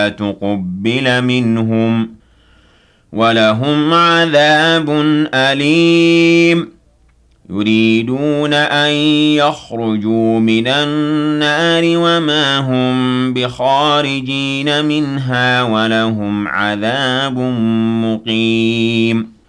تقبل منهم ولهم عذاب أليم يريدون أن يخرجوا من النار وما هم بخارجين منها ولهم عذاب مقيم